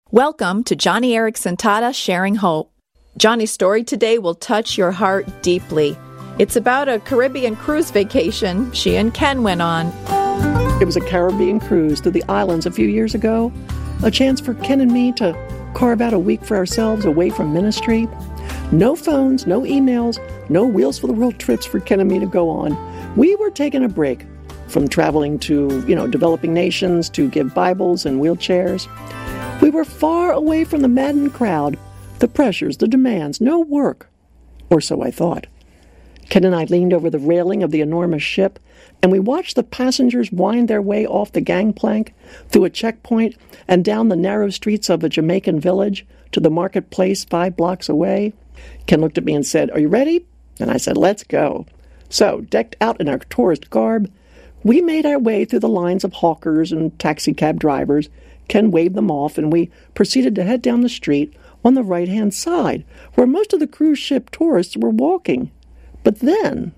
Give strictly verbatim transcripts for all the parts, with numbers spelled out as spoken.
Welcome to Johnny Erickson Tata Sharing Hope. Johnny's story today will touch your heart deeply. It's about a Caribbean cruise vacation she and Ken went on. It was a Caribbean cruise to the islands a few years ago, a chance for Ken and me to carve out a week for ourselves away from ministry. No phones, no emails, no Wheels for the World trips for Ken and me to go on. We were taking a break from traveling to, you know, developing nations to give Bibles and wheelchairs. We were far away from the maddened crowd, the pressures, the demands, no work. Or so I thought. Ken and I leaned over the railing of the enormous ship, and we watched the passengers wind their way off the gangplank, through a checkpoint, and down the narrow streets of a Jamaican village to the marketplace five blocks away. Ken looked at me and said, "Are you ready?" And I said, "Let's go." So, decked out in our tourist garb, we made our way through the lines of hawkers and taxicab drivers. Ken waved them off, and we proceeded to head down the street on the right-hand side, where most of the cruise ship tourists were walking. But then,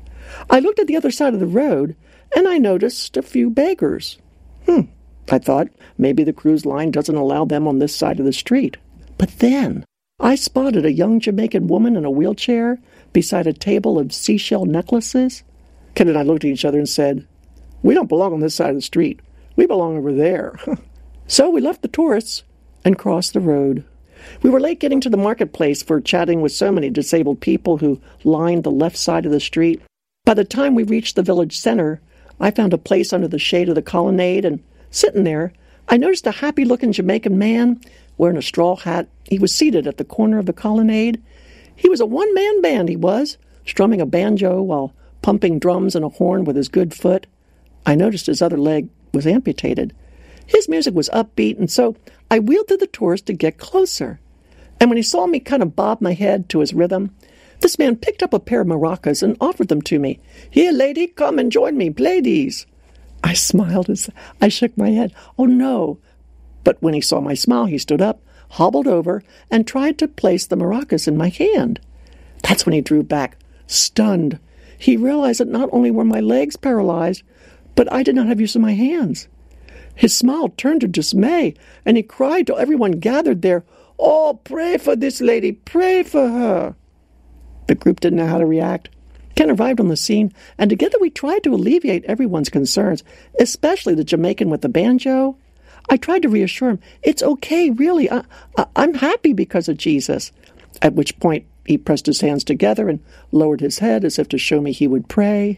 I looked at the other side of the road, and I noticed a few beggars. Hmm, I thought, maybe the cruise line doesn't allow them on this side of the street. But then, I spotted a young Jamaican woman in a wheelchair beside a table of seashell necklaces. Ken and I looked at each other and said, "We don't belong on this side of the street. We belong over there." So we left the tourists and crossed the road. We were late getting to the marketplace for chatting with so many disabled people who lined the left side of the street. By the time we reached the village center, I found a place under the shade of the colonnade, and sitting there, I noticed a happy-looking Jamaican man wearing a straw hat. He was seated at the corner of the colonnade. He was a one-man band, he was, strumming a banjo while pumping drums and a horn with his good foot. I noticed his other leg was amputated. His music was upbeat, and so I wheeled through the tourists to get closer. And when he saw me kind of bob my head to his rhythm, this man picked up a pair of maracas and offered them to me. "Here, lady, come and join me. Play these." I smiled as I shook my head. "Oh, no." But when he saw my smile, he stood up, hobbled over, and tried to place the maracas in my hand. That's when he drew back, stunned. He realized that not only were my legs paralyzed, but I did not have use of my hands. His smile turned to dismay, and he cried to everyone gathered there, "Oh, pray for this lady, pray for her." The group didn't know how to react. Ken arrived on the scene, and together we tried to alleviate everyone's concerns, especially the Jamaican with the banjo. I tried to reassure him, "It's okay, really, I, I, I'm happy because of Jesus." At which point he pressed his hands together and lowered his head as if to show me he would pray.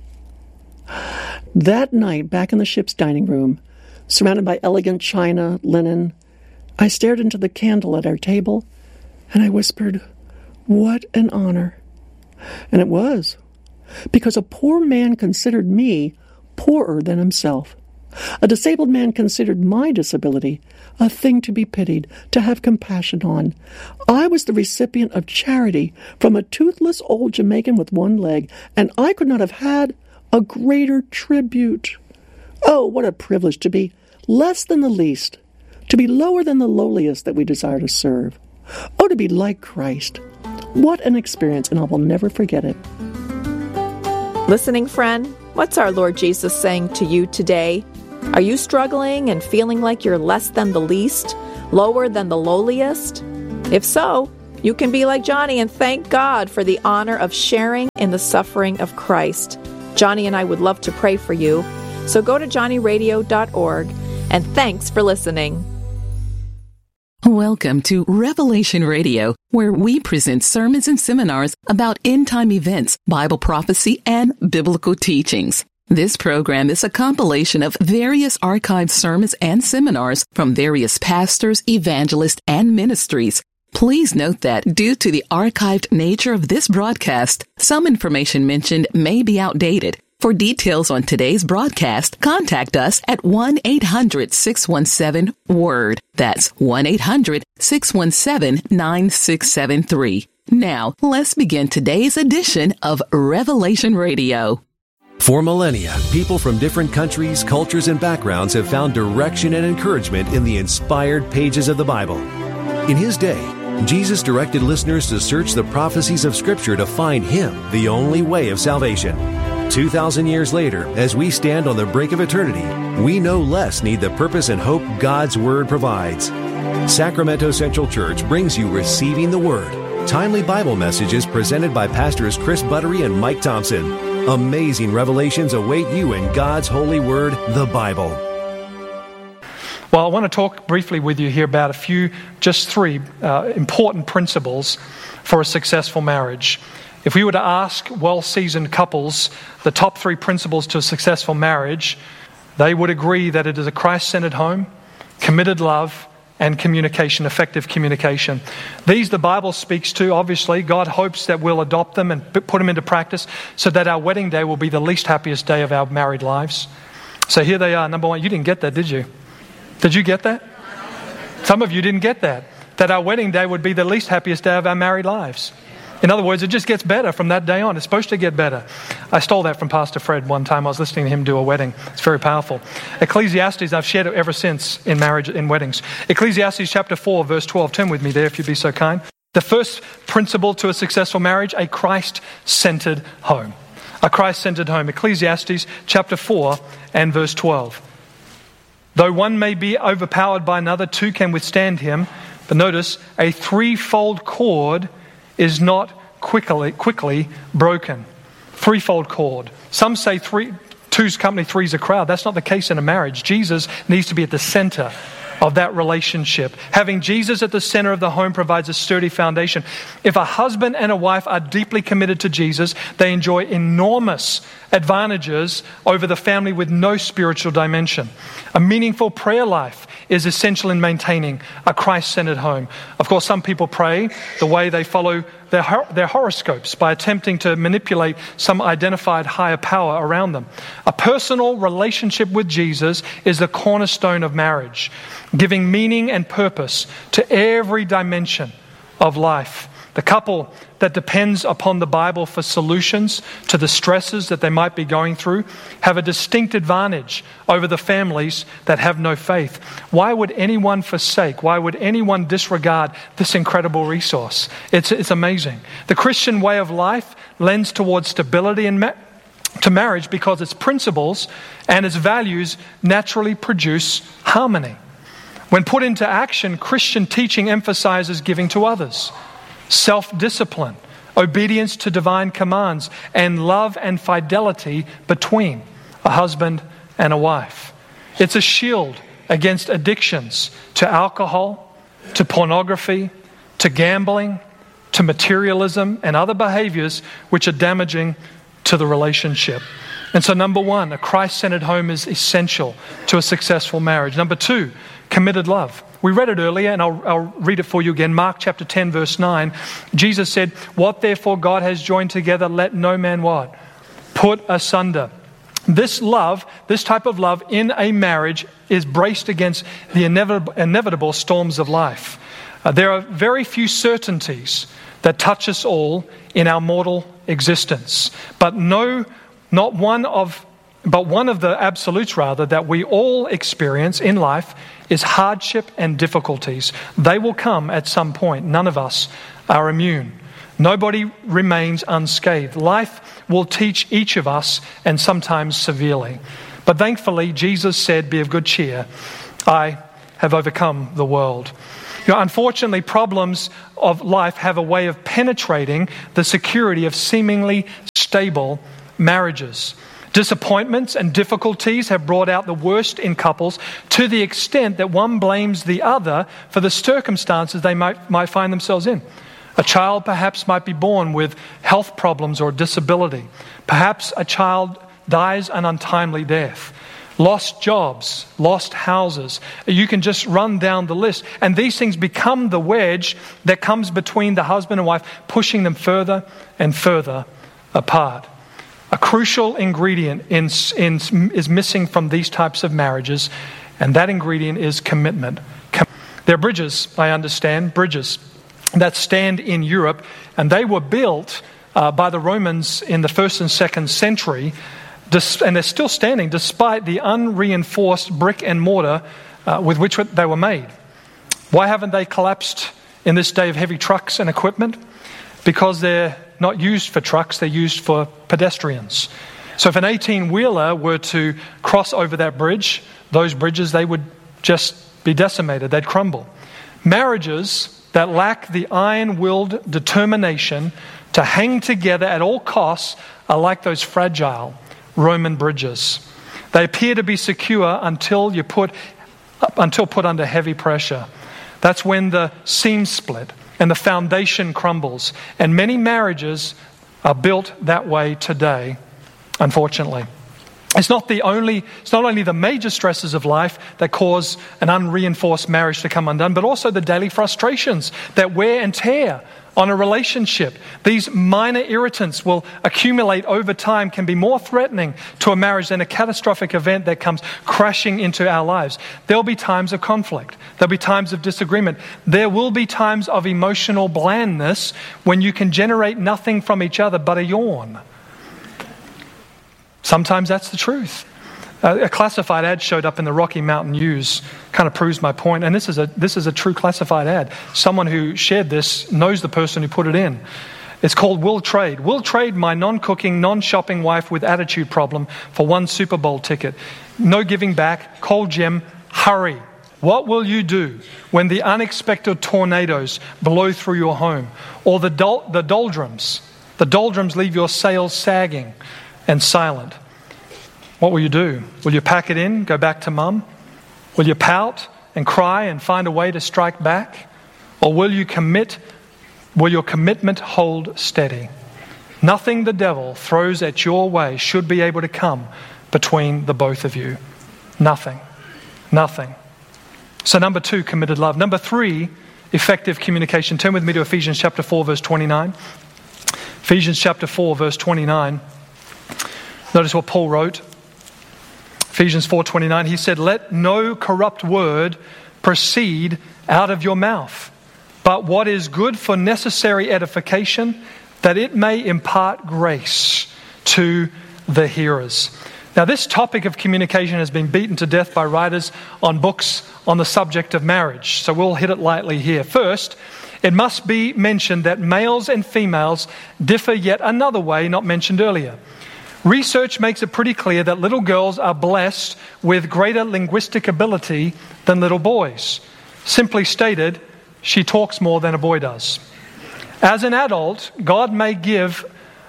That night, back in the ship's dining room, surrounded by elegant china, linen, I stared into the candle at our table, and I whispered, "What an honor." And it was, because a poor man considered me poorer than himself. A disabled man considered my disability a thing to be pitied, to have compassion on. I was the recipient of charity from a toothless old Jamaican with one leg, and I could not have had a greater tribute. Oh, what a privilege to be less than the least, to be lower than the lowliest that we desire to serve. Oh, to be like Christ. What an experience, and I will never forget it. Listening friend, what's our Lord Jesus saying to you today? Are you struggling and feeling like you're less than the least, lower than the lowliest? If so, you can be like Johnny and thank God for the honor of sharing in the suffering of Christ. Johnny and I would love to pray for you. So go to johnny radio dot org, and thanks for listening. Welcome to Revelation Radio, where we present sermons and seminars about end-time events, Bible prophecy, and biblical teachings. This program is a compilation of various archived sermons and seminars from various pastors, evangelists, and ministries. Please note that due to the archived nature of this broadcast, some information mentioned may be outdated. For details on today's broadcast, contact us at one eight hundred six one seven WORD. That's one eight hundred six one seven nine six seven three. Now, let's begin today's edition of Revelation Radio. For millennia, people from different countries, cultures, and backgrounds have found direction and encouragement in the inspired pages of the Bible. In his day, Jesus directed listeners to search the prophecies of Scripture to find Him, the only way of salvation. two thousand years later, as we stand on the brink of eternity, we no less need the purpose and hope God's Word provides. Sacramento Central Church brings you Receiving the Word, timely Bible messages presented by Pastors Chris Buttery and Mike Thompson. Amazing revelations await you in God's holy word, the Bible. Well, I want to talk briefly with you here about a few, just three uh, important principles for a successful marriage. If we were to ask well-seasoned couples the top three principles to a successful marriage, they would agree that it is a Christ-centered home, committed love, and communication, effective communication. These the Bible speaks to, obviously. God hopes that we'll adopt them and put them into practice so that our wedding day will be the least happiest day of our married lives. So here they are. Number one, you didn't get that, did you? Did you get that? Some of you didn't get that. That our wedding day would be the least happiest day of our married lives. In other words, it just gets better from that day on. It's supposed to get better. I stole that from Pastor Fred one time. I was listening to him do a wedding. It's very powerful. Ecclesiastes, I've shared it ever since in marriage, in weddings. Ecclesiastes chapter four, verse twelve. Turn with me there if you'd be so kind. The first principle to a successful marriage, a Christ-centered home. A Christ-centered home. Ecclesiastes chapter four and verse twelve. Though one may be overpowered by another, two can withstand him. But notice, a threefold cord is not quickly quickly broken. Threefold cord. Some say three, two's company, three's a crowd. That's not the case in a marriage. Jesus needs to be at the center of that relationship. Having Jesus at the center of the home provides a sturdy foundation. If a husband and a wife are deeply committed to Jesus, they enjoy enormous advantages over the family with no spiritual dimension. A meaningful prayer life is essential in maintaining a Christ-centered home. Of course, some people pray the way they follow their, their horoscopes by attempting to manipulate some identified higher power around them. A personal relationship with Jesus is the cornerstone of marriage, giving meaning and purpose to every dimension of life. The couple that depends upon the Bible for solutions to the stresses that they might be going through have a distinct advantage over the families that have no faith. Why would anyone forsake? Why would anyone disregard this incredible resource? It's, it's amazing. The Christian way of life lends towards stability and ma- to marriage because its principles and its values naturally produce harmony. When put into action, Christian teaching emphasizes giving to others, self-discipline, obedience to divine commands, and love and fidelity between a husband and a wife. It's a shield against addictions to alcohol, to pornography, to gambling, to materialism, and other behaviors which are damaging to the relationship. And so number one, a Christ-centered home is essential to a successful marriage. Number two, committed love. We read it earlier, and I'll, I'll read it for you again. Mark chapter ten, verse nine. Jesus said, "What therefore God has joined together, let no man what? Put asunder." This love, this type of love in a marriage is braced against the inevitable, inevitable storms of life. Uh, there are very few certainties that touch us all in our mortal existence, but no, not one of But one of the absolutes, rather, that we all experience in life is hardship and difficulties. They will come at some point. None of us are immune. Nobody remains unscathed. Life will teach each of us, and sometimes severely. But thankfully, Jesus said, "Be of good cheer. I have overcome the world." You know, unfortunately, problems of life have a way of penetrating the security of seemingly stable marriages. Disappointments and difficulties have brought out the worst in couples to the extent that one blames the other for the circumstances they might, might find themselves in. A child perhaps might be born with health problems or disability. Perhaps a child dies an untimely death. Lost jobs, lost houses. You can just run down the list. And these things become the wedge that comes between the husband and wife, pushing them further and further apart. A crucial ingredient in, in, is missing from these types of marriages, and that ingredient is commitment. Com- there are bridges, I understand, bridges that stand in Europe, and they were built uh, by the Romans in the first and second century, dis- and they're still standing despite the unreinforced brick and mortar uh, with which they were made. Why haven't they collapsed in this day of heavy trucks and equipment? Because they're not used for trucks, they're used for pedestrians. So if an eighteen-wheeler were to cross over that bridge, those bridges, they would just be decimated. They'd crumble. Marriages that lack the iron-willed determination to hang together at all costs are like those fragile Roman bridges. They appear to be secure until you put until put under heavy pressure. That's when the seams split and the foundation crumbles. And many marriages are built that way today, unfortunately. It's not the only, it's not only the major stresses of life that cause an unreinforced marriage to come undone, but also the daily frustrations that wear and tear on a relationship. These minor irritants will accumulate over time, can be more threatening to a marriage than a catastrophic event that comes crashing into our lives. There'll be times of conflict. There'll be times of disagreement. There will be times of emotional blandness when you can generate nothing from each other but a yawn. Sometimes that's the truth. Uh, a classified ad showed up in the Rocky Mountain News, kind of proves my point. And this is a this is a true classified ad. Someone who shared this knows the person who put it in. It's called Will Trade. Will trade my non-cooking, non-shopping wife with attitude problem for one Super Bowl ticket. No giving back. Call Jim. Hurry. What will you do when the unexpected tornadoes blow through your home, or the dol- the doldrums? The doldrums leave your sails sagging and silent. What will you do? Will you pack it in, go back to mum? Will you pout and cry and find a way to strike back? Or will you commit, will your commitment hold steady? Nothing the devil throws at your way should be able to come between the both of you. Nothing. Nothing. So number two, committed love. Number three, effective communication. Turn with me to Ephesians chapter four, verse twenty-nine. Ephesians chapter four, verse twenty-nine. Notice what Paul wrote. Ephesians four twenty-nine, he said, "Let no corrupt word proceed out of your mouth, but what is good for necessary edification, that it may impart grace to the hearers." Now, this topic of communication has been beaten to death by writers on books on the subject of marriage, so we'll hit it lightly here. First, it must be mentioned that males and females differ yet another way not mentioned earlier. Research makes it pretty clear that little girls are blessed with greater linguistic ability than little boys. Simply stated, she talks more than a boy does. As an adult, God may give,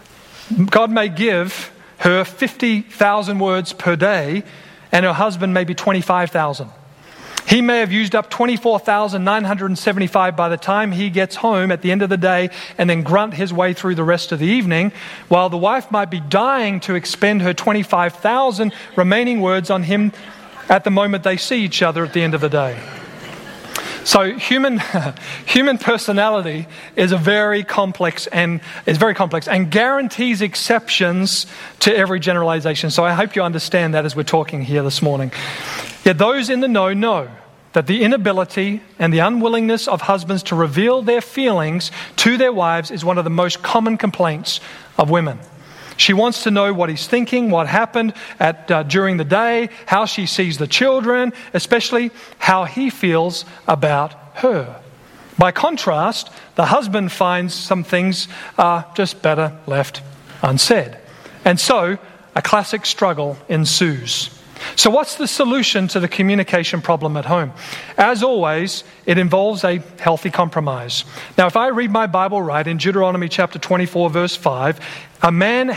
God may give her fifty thousand words per day, and her husband maybe twenty-five thousand. He may have used up twenty-four thousand nine hundred seventy-five by the time he gets home at the end of the day, and then grunt his way through the rest of the evening, while the wife might be dying to expend her twenty-five thousand remaining words on him at the moment they see each other at the end of the day. So human human personality is a very complex and is very complex and guarantees exceptions to every generalization. So I hope you understand that as we're talking here this morning. Yet those in the know know that the inability and the unwillingness of husbands to reveal their feelings to their wives is one of the most common complaints of women. She wants to know what he's thinking, what happened at uh, during the day, how she sees the children, especially how he feels about her. By contrast, the husband finds some things are just better left unsaid. And so, a classic struggle ensues. So what's the solution to the communication problem at home? As always, it involves a healthy compromise. Now, if I read my Bible right, in Deuteronomy chapter twenty-four, verse five, a man